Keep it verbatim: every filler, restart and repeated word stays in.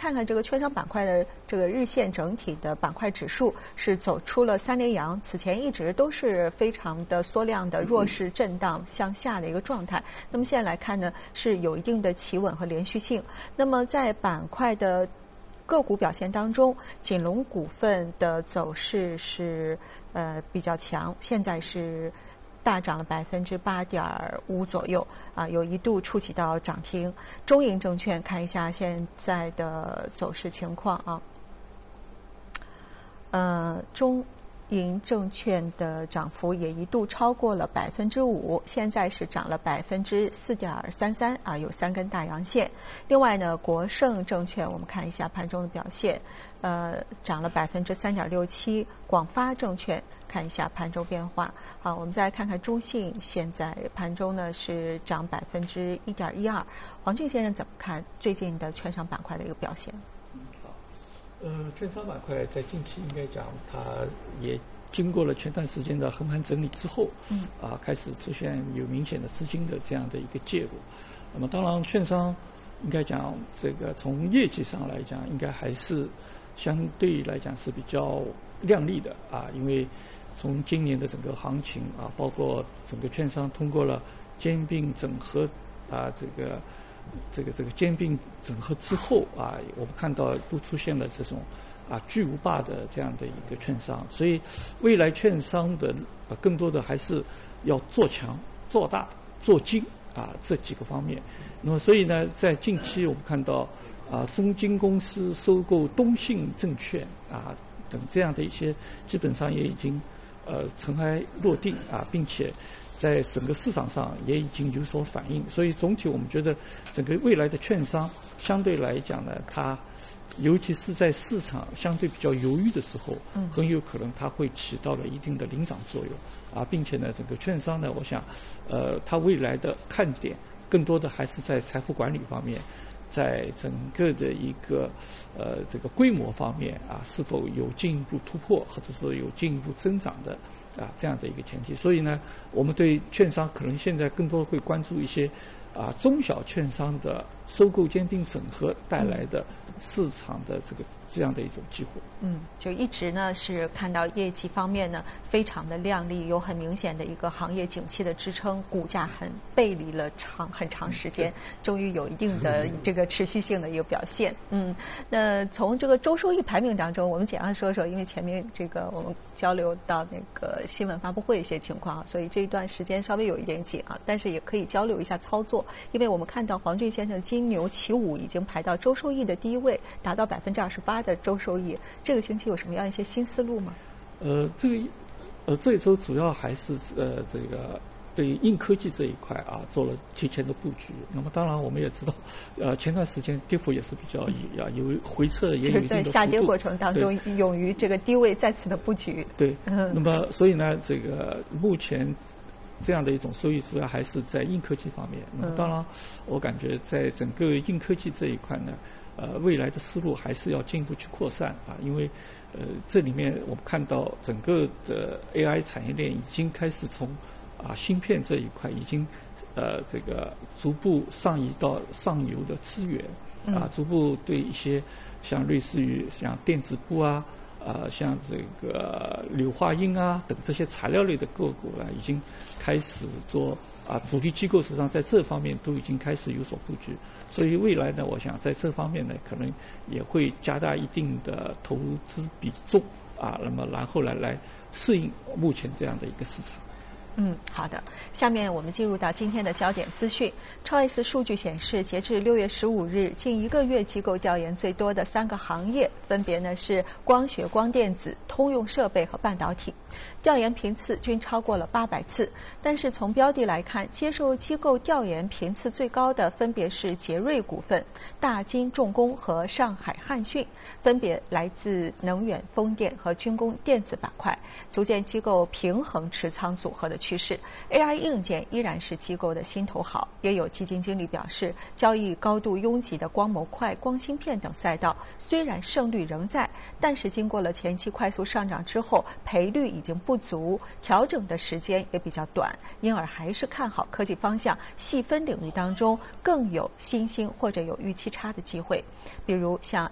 看看这个券商板块的这个日线整体的板块指数是走出了三连阳，此前一直都是非常的缩量的弱势震荡向下的一个状态。那么现在来看呢，是有一定的企稳和连续性。那么在板块的个股表现当中，锦龙股份的走势是呃比较强，现在是大涨了百分之八点五左右啊，有一度触及到涨停。中银证券看一下现在的走势情况啊，呃，中银证券的涨幅也一度超过了百分之五，现在是涨了百分之四点三三啊，有三根大阳线。另外呢，国盛证券我们看一下盘中的表现，呃，涨了百分之三点六七。广发证券看一下盘中变化。好，我们再来看看中信，现在盘中呢是涨百分之一点一二。黄俊先生怎么看最近的券商板块的一个表现？ 呃，券商板块在近期应该讲，它也经过了前段时间的横盘整理之后，嗯，啊，开始出现有明显的资金的这样的一个介入。那么，当然，券商应该讲，这个从业绩上来讲，应该还是相对来讲是比较亮丽的啊，因为从今年的整个行情啊，包括整个券商通过了兼并整合啊，这个。这个这个兼并整合之后啊，我们看到都出现了这种啊巨无霸的这样的一个券商，所以未来券商的呃更多的还是要做强、做大、做精啊这几个方面。那么所以呢，在近期我们看到啊中金公司收购东信证券啊等这样的一些，基本上也已经呃尘埃落定啊，并且。在整个市场上也已经有所反应，所以总体我们觉得整个未来的券商相对来讲呢，它尤其是在市场相对比较犹豫的时候，嗯，很有可能它会起到了一定的领涨作用啊，并且呢，整个券商呢，我想，呃，它未来的看点更多的还是在财富管理方面，在整个的一个呃这个规模方面啊，是否有进一步突破，或者说有进一步增长的。啊，这样的一个前提，所以呢，我们对券商可能现在更多会关注一些啊中小券商的收购兼并整合带来的市场的这个这样的一种机会。 嗯，就一直呢是看到业绩方面呢非常的亮丽，有很明显的一个行业景气的支撑，股价很背离了长很长时间，嗯、终于有一定的这个持续性的一个表现。嗯，那从这个周收益排名当中，我们简单说说，因为前面这个我们交流到那个新闻发布会一些情况，所以这一段时间稍微有一点紧啊，但是也可以交流一下操作，因为我们看到黄俊先生金牛起舞已经排到周收益的第一位，达到百分之二十八的周收益。这个星期有什么样一些新思路吗？ 呃，这个呃这一周主要还是呃这个对于硬科技这一块啊做了提前的布局。那么当然我们也知道，呃前段时间跌幅也是比较啊有回撤，也有一定的幅度。 就是在下跌过程当中，勇于这个低位再次的布局。 对，嗯、那么所以呢，这个目前这样的一种收益主要还是在硬科技方面。那么当然，我感觉在整个硬科技这一块呢。呃，未来的思路还是要进一步去扩散啊，因为呃，这里面我们看到整个的 A I 产业链已经开始从啊芯片这一块已经呃这个逐步上移到上游的资源啊，逐步对一些像类似于像电子布啊。呃，像这个硫化铟啊等这些材料类的个股呢，已经开始做啊，主力机构实际上在这方面都已经开始有所布局，所以未来呢，我想在这方面呢，可能也会加大一定的投资比重啊，那么然后呢，来适应目前这样的一个市场。 嗯，好的。下面我们进入到今天的焦点资讯。超 S 数据显示，截至六月十五日，近一个月机构调研最多的三个行业，分别呢是光学光电子、通用设备和半导体。调研频次均超过了八百次，但是从标的来看，接受机构调研频次最高的分别是捷瑞股份、大金重工和上海汉讯，分别来自能源、风电和军工电子板块，足见机构平衡持仓组合的趋势。 A I 硬件依然是机构的心头好，也有基金经理表示，交易高度拥挤的光模块、光芯片等赛道，虽然胜率仍在，但是经过了前期快速上涨之后，赔率已经不足，调整的时间也比较短，因而还是看好科技方向细分领域当中更有新兴或者有预期差的机会，比如像